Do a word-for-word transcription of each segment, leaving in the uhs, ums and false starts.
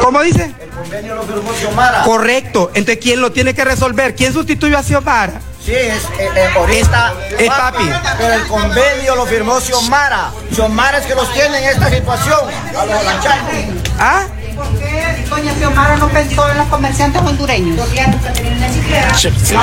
¿Cómo dice? El convenio lo firmó Xiomara. Correcto. Entonces, ¿quién lo tiene que resolver? ¿Quién sustituyó a Xiomara? Sí, es, eh, eh, ahorita es, es papi. Pero el convenio lo firmó Xiomara. Xiomara es que los tiene en esta situación. A los lanchanos. ¿Ah? ¿Por qué doña Xiomara no pensó en los comerciantes hondureños? Sí, sí.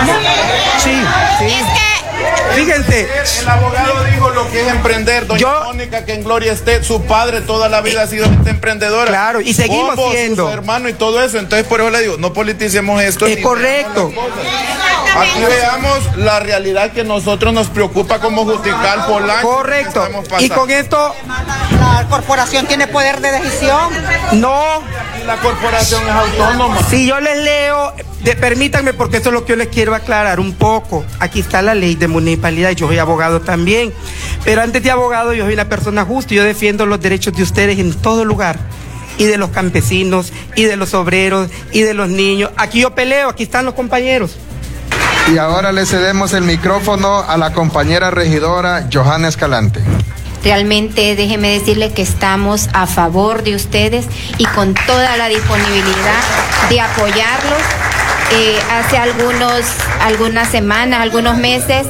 Es que Fíjense. El abogado dijo lo que es emprender. Doña Yo- Mónica, que en gloria esté, su padre toda la vida ha sido emprendedora. Claro, y seguimos Bobo, siendo. Su hermano y todo eso. Entonces, por eso le digo, no politicemos esto. Es ni correcto. veamos las cosas. Aquí veamos la realidad que nosotros nos preocupa como Justical Polanco. Correcto. que estamos Y pasando. con esto, La corporación tiene poder de decisión. no. Y la corporación es autónoma. Si yo les leo, de- permítanme, porque eso es lo que yo les quiero aclarar un poco. Aquí está la ley de municipalidad, yo soy abogado también. Pero antes de abogado, yo soy una persona justa, yo defiendo los derechos de ustedes en todo lugar. Y de los campesinos, y de los obreros, y de los niños. Aquí yo peleo, aquí están los compañeros. Y ahora le cedemos el micrófono a la compañera regidora Johanna Escalante. realmente déjeme decirle que estamos a favor de ustedes y con toda la disponibilidad de apoyarlos. Eh, hace algunos, algunas semanas, algunos meses,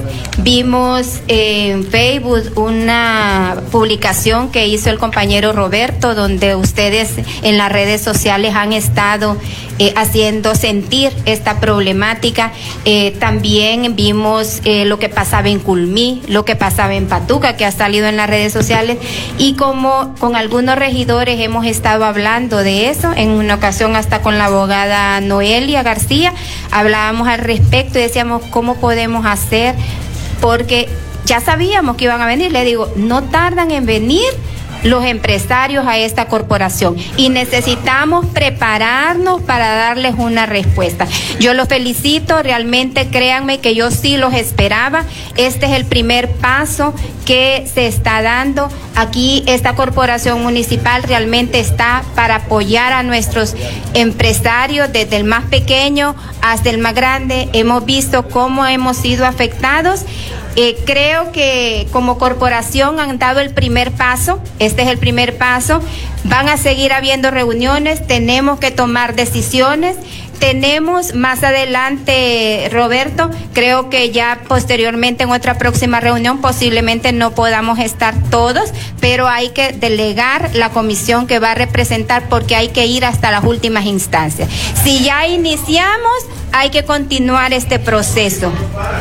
vimos en Facebook una publicación que hizo el compañero Roberto, donde ustedes en las redes sociales han estado eh, haciendo sentir esta problemática. Eh, también vimos eh, lo que pasaba en Culmí, lo que pasaba en Patuca, que ha salido en las redes sociales, y como con algunos regidores hemos estado hablando de eso, en una ocasión hasta con la abogada Noelia García, hablábamos al respecto y decíamos cómo podemos hacer, porque ya sabíamos que iban a venir. Le digo, no tardan en venir los empresarios a esta corporación y necesitamos prepararnos para darles una respuesta. Yo los felicito, realmente créanme que yo sí los esperaba. Este es el primer paso que se está dando. Aquí esta corporación municipal realmente está para apoyar a nuestros empresarios, desde el más pequeño hasta el más grande. Hemos visto cómo hemos sido afectados. Eh, creo que como corporación han dado el primer paso. Este es el primer paso. Van a seguir habiendo reuniones, tenemos que tomar decisiones. Tenemos más adelante, Roberto, creo que ya posteriormente en otra próxima reunión posiblemente no podamos estar todos, pero hay que delegar la comisión que va a representar, porque hay que ir hasta las últimas instancias. Si ya iniciamos, hay que continuar este proceso.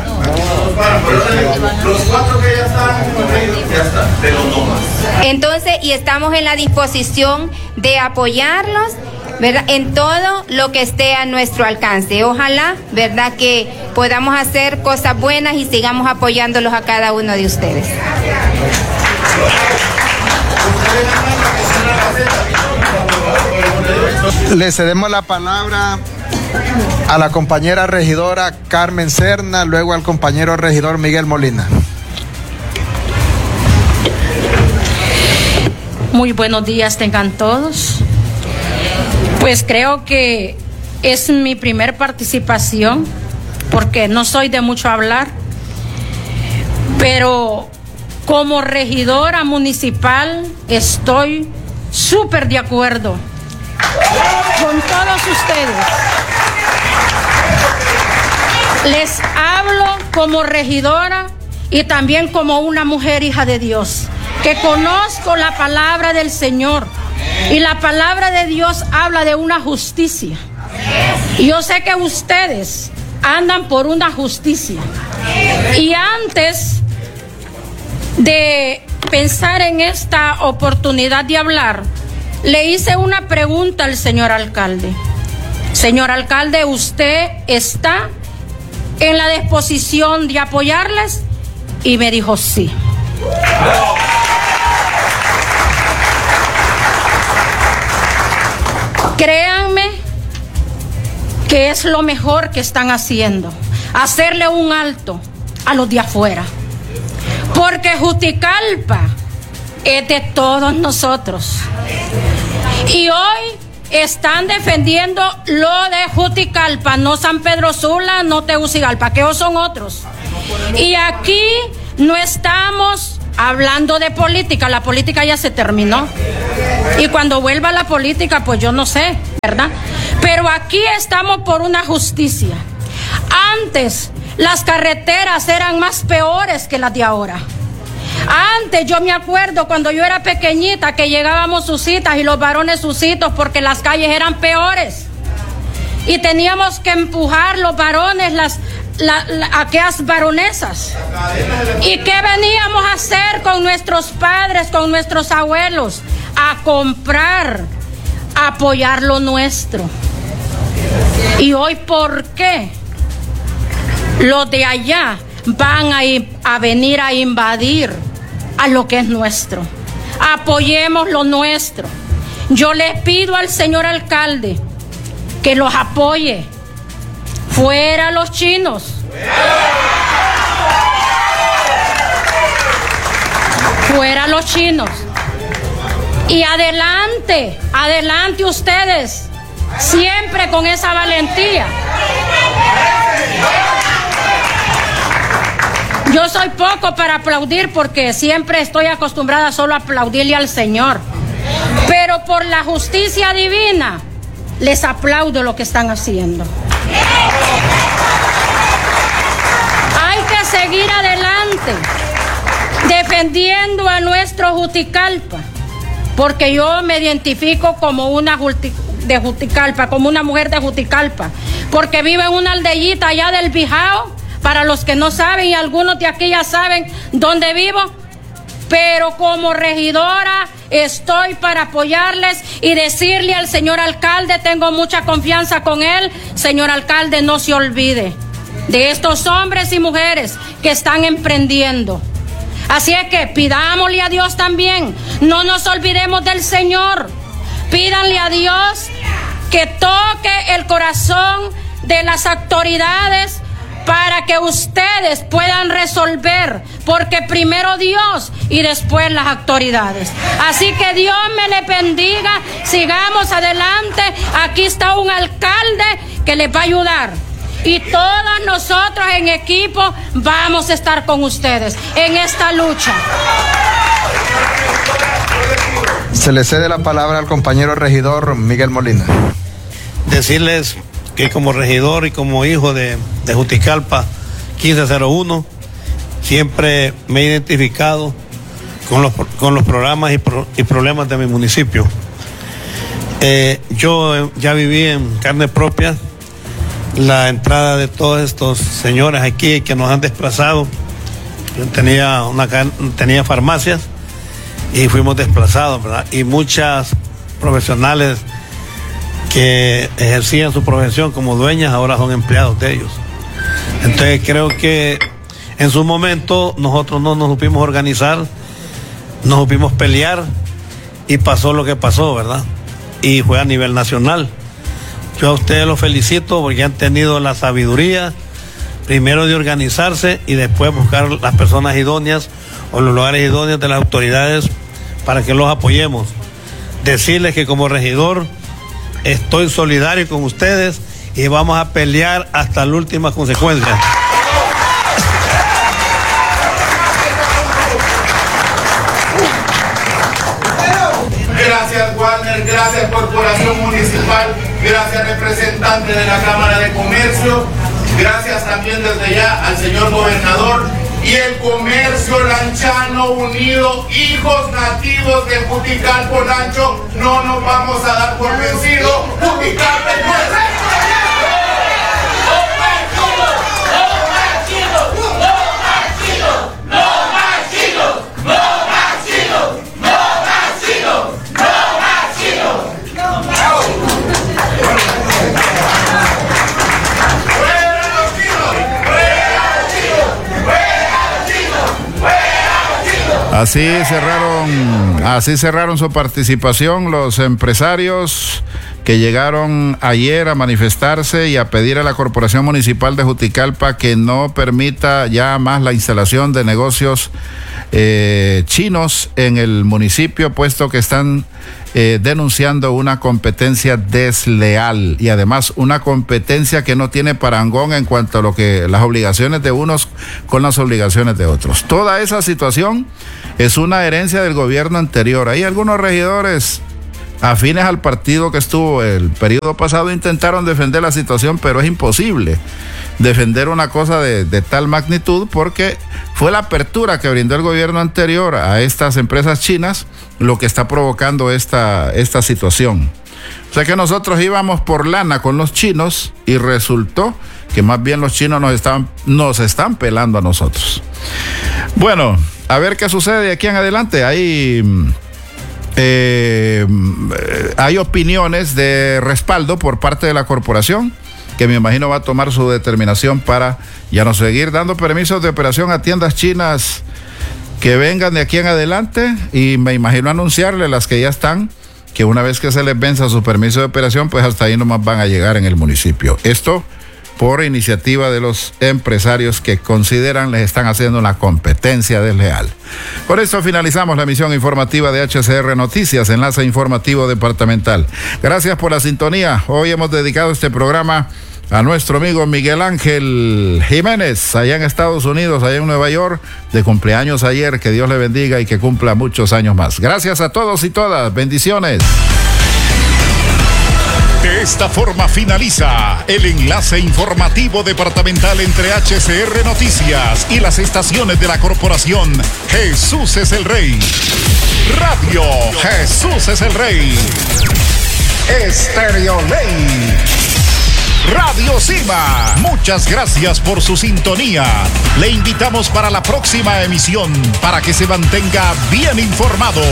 Los cuatro que ya están, ya están, pero no más. Entonces, y estamos en la disposición de apoyarlos, ¿verdad?, en todo lo que esté a nuestro alcance. Ojalá, ¿verdad?, que podamos hacer cosas buenas y sigamos apoyándolos a cada uno de ustedes. Le cedemos la palabra a la compañera regidora Carmen Serna, luego al compañero regidor Miguel Molina. Muy buenos días tengan todos. Pues creo que es mi primer participación, porque no soy de mucho hablar, pero como regidora municipal estoy súper de acuerdo con todos ustedes. Les hablo como regidora y también como una mujer hija de Dios, que conozco la palabra del Señor, y la palabra de Dios habla de una justicia. Y yo sé que ustedes andan por una justicia. Y antes de pensar en esta oportunidad de hablar, le hice una pregunta al señor alcalde. Señor alcalde, ¿usted está en la disposición de apoyarles? Y me dijo sí. Créanme que es lo mejor que están haciendo, hacerle un alto a los de afuera, porque Juticalpa es de todos nosotros. Y hoy están defendiendo lo de Juticalpa, no San Pedro Sula, no Tegucigalpa, que son otros. Y aquí no estamos hablando de política, la política ya se terminó. Y cuando vuelva la política, pues yo no sé, ¿verdad? Pero aquí estamos por una justicia. Antes las carreteras eran más peores que las de ahora. Antes yo me acuerdo cuando yo era pequeñita que llegábamos sus citas y los varones sus citos porque las calles eran peores. Y teníamos que empujar los varones, las, la, la, aquellas varonesas. ¿Y qué veníamos a hacer con nuestros padres, con nuestros abuelos? A comprar, a apoyar lo nuestro. Y hoy, ¿por qué los de allá van a, ir, a venir a invadir a lo que es nuestro? Apoyemos lo nuestro. Yo le pido al señor alcalde que los apoye. Fuera los chinos. Fuera los chinos. Y adelante, adelante ustedes, siempre con esa valentía. Yo soy poco para aplaudir porque siempre estoy acostumbrada solo a aplaudirle al Señor. Pero por la justicia divina, les aplaudo lo que están haciendo. Hay que seguir adelante, defendiendo a nuestro Juticalpa, porque yo me identifico como una de Juticalpa, como una mujer de Juticalpa, porque vivo en una aldeíta allá del Bijao. Para los que no saben, y algunos de aquí ya saben dónde vivo, pero como regidora estoy para apoyarles y decirle al señor alcalde, tengo mucha confianza con él, señor alcalde, no se olvide de estos hombres y mujeres que están emprendiendo. Así es que pidámosle a Dios también, no nos olvidemos del Señor, pídanle a Dios que toque el corazón de las autoridades para que ustedes puedan resolver, porque primero Dios y después las autoridades. Así que Dios me le bendiga, sigamos adelante, aquí está un alcalde que les va a ayudar. Y todos nosotros en equipo vamos a estar con ustedes en esta lucha. Se le cede la palabra al compañero regidor Miguel Molina. Decirles que como regidor y como hijo de, de Juticalpa quince cero uno, siempre me he identificado con los, con los programas y, pro, y problemas de mi municipio. Eh, yo ya viví en carne propia la entrada de todos estos señores aquí que nos han desplazado. Yo tenía, una, tenía farmacias y fuimos desplazados, ¿verdad? Y muchas profesionales que ejercían su profesión como dueñas ahora son empleados de ellos. Entonces creo que en su momento nosotros no nos supimos organizar, nos supimos pelear y pasó lo que pasó, ¿verdad? Y fue a nivel nacional. Yo a ustedes los felicito porque han tenido la sabiduría primero de organizarse y después buscar las personas idóneas o los lugares idóneos de las autoridades para que los apoyemos. Decirles que como regidor estoy solidario con ustedes y vamos a pelear hasta la última consecuencia. Gracias, Warner, gracias, Corporación Municipal, gracias, representante de la Cámara de Comercio, gracias también desde ya al señor gobernador y el comercio lanchano unido, hijos nativos de Juticalpa Lancho, no nos vamos a dar por vencidos. Juticalpa es nuestra. Así cerraron, así cerraron su participación los empresarios que llegaron ayer a manifestarse y a pedir a la Corporación Municipal de Juticalpa que no permita ya más la instalación de negocios eh, chinos en el municipio, puesto que están eh, denunciando una competencia desleal y además una competencia que no tiene parangón en cuanto a lo que las obligaciones de unos con las obligaciones de otros. Toda esa situación es una herencia del gobierno anterior. Hay algunos regidores afines al partido que estuvo el periodo pasado intentaron defender la situación, pero es imposible defender una cosa de, de tal magnitud porque fue la apertura que brindó el gobierno anterior a estas empresas chinas lo que está provocando esta, esta situación. O sea que nosotros íbamos por lana con los chinos y resultó que más bien los chinos nos están, nos están pelando a nosotros. Bueno, a ver qué sucede de aquí en adelante. Hay, eh, hay opiniones de respaldo por parte de la corporación que me imagino va a tomar su determinación para ya no seguir dando permisos de operación a tiendas chinas que vengan de aquí en adelante, y me imagino anunciarle las que ya están, que una vez que se les venza su permiso de operación, pues hasta ahí nomás van a llegar en el municipio. Esto por iniciativa de los empresarios que consideran les están haciendo una competencia desleal. Con esto finalizamos la emisión informativa de H C R Noticias, enlace informativo departamental. Gracias por la sintonía. Hoy hemos dedicado este programa a nuestro amigo Miguel Ángel Jiménez, allá en Estados Unidos, allá en Nueva York, de cumpleaños ayer. Que Dios le bendiga y que cumpla muchos años más. Gracias a todos y todas. Bendiciones. De esta forma finaliza el enlace informativo departamental entre H C R Noticias y las estaciones de la corporación Jesús es el Rey. Radio Jesús es el Rey. Estéreo Ley. Radio Cima. Muchas gracias por su sintonía. Le invitamos para la próxima emisión para que se mantenga bien informado.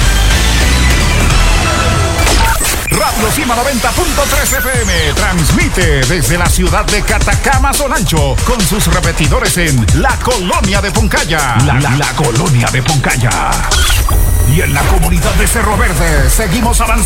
Radio Cima noventa punto tres F M transmite desde la ciudad de Catacama, Solancho, con sus repetidores en la colonia de Poncaya. La, la, la colonia de Poncaya. Y en la comunidad de Cerro Verde seguimos avanzando.